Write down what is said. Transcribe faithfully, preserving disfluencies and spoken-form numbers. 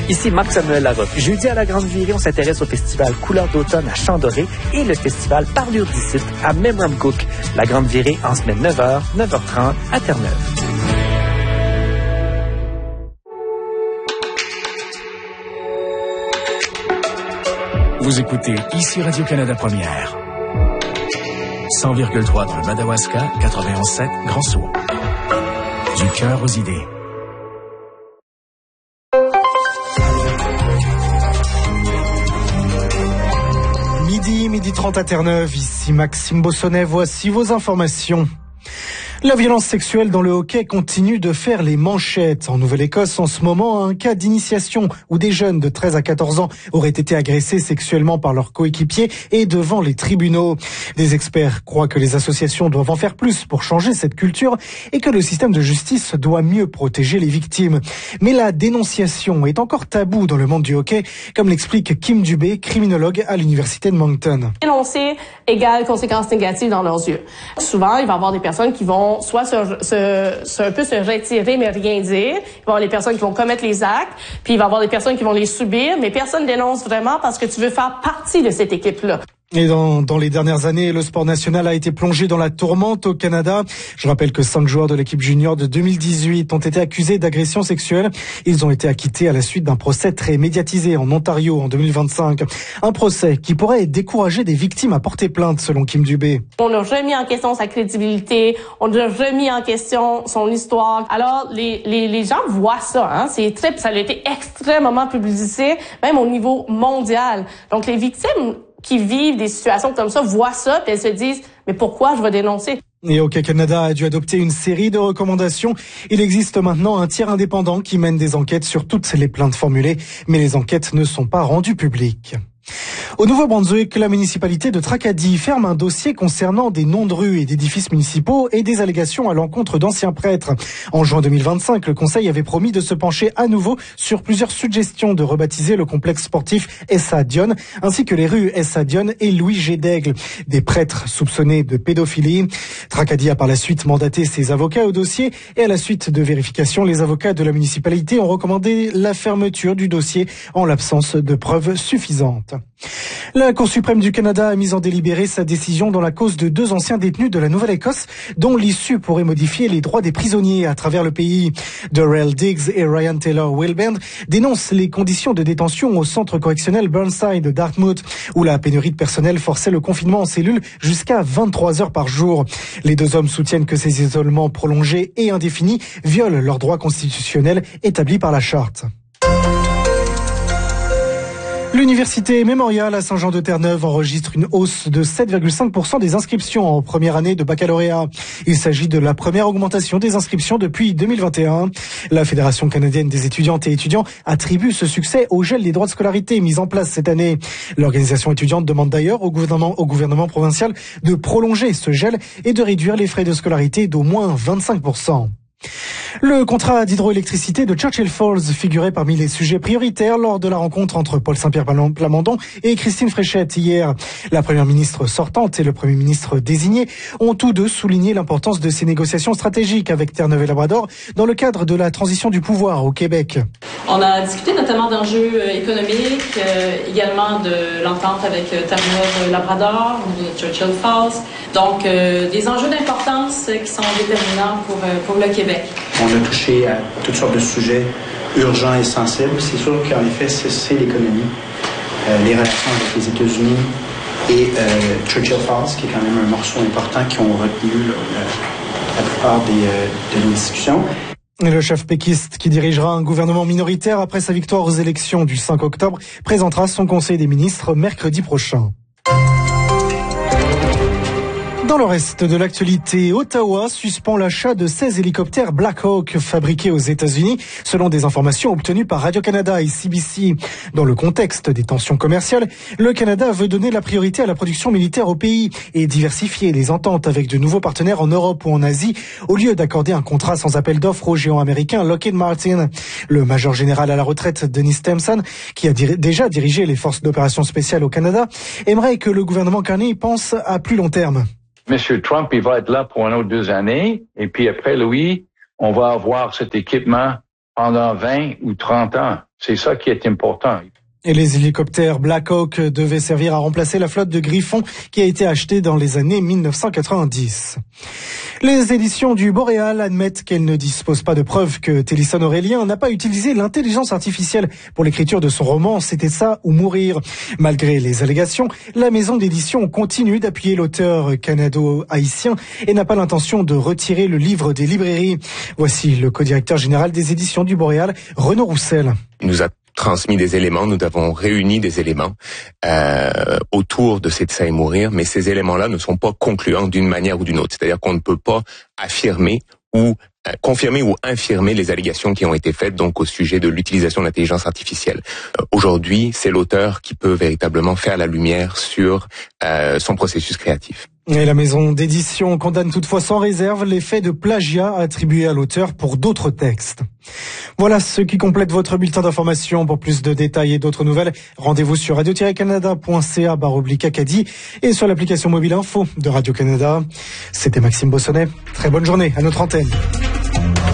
Ici Marc-Samuel Larocque. Jeudi à la Grande Virée, on s'intéresse au festival Couleurs d'automne à Champ-Doré et le festival Parlure d'ici à Memramcook. La Grande Virée en semaine neuf heures, neuf heures trente à Terre-Neuve. Vous écoutez ici Radio-Canada Première. cent virgule trois dans le Madawaska, quatre-vingt-onze sept Grand-Sault. Du cœur aux idées. Midi, midi trente à Terre-Neuve, ici Maxime Bossonnet, voici vos informations. La violence sexuelle dans le hockey continue de faire les manchettes. En Nouvelle-Écosse, en ce moment, un cas d'initiation où des jeunes de treize à quatorze ans auraient été agressés sexuellement par leurs coéquipiers et devant les tribunaux. Des experts croient que les associations doivent en faire plus pour changer cette culture et que le système de justice doit mieux protéger les victimes. Mais la dénonciation est encore taboue dans le monde du hockey, comme l'explique Kim Dubé, criminologue à l'Université de Moncton. Dénoncer égale conséquences négatives dans leurs yeux. Souvent, il va y avoir des personnes qui vont soit se, se, se, un peu se retirer mais rien dire. Il va y avoir les personnes qui vont commettre les actes, puis il va y avoir des personnes qui vont les subir, mais personne dénonce vraiment parce que tu veux faire partie de cette équipe-là. Et dans, dans les dernières années, le sport national a été plongé dans la tourmente au Canada. Je rappelle que cinq joueurs de l'équipe junior de deux mille dix-huit ont été accusés d'agression sexuelle. Ils ont été acquittés à la suite d'un procès très médiatisé en Ontario en deux mille vingt-cinq. Un procès qui pourrait décourager des victimes à porter plainte, selon Kim Dubé. On a remis en question sa crédibilité, on a remis en question son histoire. Alors, les, les, les gens voient ça, hein. C'est très, ça a été extrêmement publicisé, même au niveau mondial. Donc, les victimes qui vivent des situations comme ça voient ça et elles se disent « mais pourquoi je vais dénoncer ?» Et Hockey Canada a dû adopter une série de recommandations. Il existe maintenant un tiers indépendant qui mène des enquêtes sur toutes les plaintes formulées, mais les enquêtes ne sont pas rendues publiques. Au Nouveau-Brunswick, la municipalité de Tracadie ferme un dossier concernant des noms de rues et d'édifices municipaux et des allégations à l'encontre d'anciens prêtres. En juin deux mille vingt-cinq, le conseil avait promis de se pencher à nouveau sur plusieurs suggestions de rebaptiser le complexe sportif Essa Dion, ainsi que les rues Essa Dion et Louis G. d'Aigle, des prêtres soupçonnés de pédophilie. Tracadie a par la suite mandaté ses avocats au dossier et à la suite de vérification, les avocats de la municipalité ont recommandé la fermeture du dossier en l'absence de preuves suffisantes. La Cour suprême du Canada a mis en délibéré sa décision dans la cause de deux anciens détenus de la Nouvelle-Écosse dont l'issue pourrait modifier les droits des prisonniers à travers le pays. Darrell Diggs et Ryan Taylor Wilband dénoncent les conditions de détention au centre correctionnel Burnside de Dartmouth où la pénurie de personnel forçait le confinement en cellule jusqu'à vingt-trois heures par jour. Les deux hommes soutiennent que ces isolements prolongés et indéfinis violent leurs droits constitutionnels établis par la Charte. L'Université Mémorial à Saint-Jean-de-Terre-Neuve enregistre une hausse de sept virgule cinq pour cent des inscriptions en première année de baccalauréat. Il s'agit de la première augmentation des inscriptions depuis deux mille vingt et un. La Fédération canadienne des étudiantes et étudiants attribue ce succès au gel des droits de scolarité mis en place cette année. L'organisation étudiante demande d'ailleurs au gouvernement, au gouvernement provincial de prolonger ce gel et de réduire les frais de scolarité d'au moins vingt-cinq pour cent. Le contrat d'hydroélectricité de Churchill Falls figurait parmi les sujets prioritaires lors de la rencontre entre Paul Saint-Pierre Plamondon et Christine Fréchette hier. La première ministre sortante et le premier ministre désigné ont tous deux souligné l'importance de ces négociations stratégiques avec Terre-Neuve et Labrador dans le cadre de la transition du pouvoir au Québec. On a discuté notamment d'enjeux économiques, euh, également de l'entente avec Terre-Neuve et Labrador, de Churchill Falls. Donc, euh, des enjeux d'importance qui sont déterminants pour, euh, pour le Québec. On a touché à toutes sortes de sujets urgents et sensibles. C'est sûr qu'en effet, c'est, c'est l'économie, euh, les relations avec les États-Unis et euh, Churchill Falls, qui est quand même un morceau important qui ont retenu là, la, la plupart des, euh, de nos discussions. Et le chef péquiste qui dirigera un gouvernement minoritaire après sa victoire aux élections du cinq octobre présentera son conseil des ministres mercredi prochain. Dans le reste de l'actualité, Ottawa suspend l'achat de seize hélicoptères Black Hawk fabriqués aux États-Unis, selon des informations obtenues par Radio-Canada et C B C. Dans le contexte des tensions commerciales, le Canada veut donner la priorité à la production militaire au pays et diversifier les ententes avec de nouveaux partenaires en Europe ou en Asie, au lieu d'accorder un contrat sans appel d'offres au géant américain Lockheed Martin. Le major général à la retraite, Denis Stimson, qui a dir- déjà dirigé les forces d'opération spéciales au Canada, aimerait que le gouvernement Carney pense à plus long terme. Monsieur Trump, il va être là pour une autre deux années. Et puis après, lui, on va avoir cet équipement pendant vingt ou trente ans. C'est ça qui est important. Et les hélicoptères Black Hawk devaient servir à remplacer la flotte de Griffon qui a été achetée dans les années mille neuf cent quatre-vingt-dix. Les éditions du Boréal admettent qu'elles ne disposent pas de preuves que Télisson Aurélien n'a pas utilisé l'intelligence artificielle pour l'écriture de son roman « C'était ça ou mourir ». Malgré les allégations, la maison d'édition continue d'appuyer l'auteur canado-haïtien et n'a pas l'intention de retirer le livre des librairies. Voici le co-directeur général des éditions du Boréal, Renaud Roussel. Il nous a transmis des éléments, nous avons réuni des éléments euh, autour de C'est ça et mourir, mais ces éléments-là ne sont pas concluants d'une manière ou d'une autre. C'est-à-dire qu'on ne peut pas affirmer ou euh, confirmer ou infirmer les allégations qui ont été faites donc au sujet de l'utilisation de l'intelligence artificielle. Euh, aujourd'hui, c'est l'auteur qui peut véritablement faire la lumière sur euh, son processus créatif. Et la maison d'édition condamne toutefois sans réserve les faits de plagiat attribués à l'auteur pour d'autres textes. Voilà ce qui complète votre bulletin d'information. Pour plus de détails et d'autres nouvelles, rendez-vous sur radio tiret canada point c a barre oblique Acadie et sur l'application mobile info de Radio-Canada. C'était Maxime Bossonnet. Très bonne journée à notre antenne.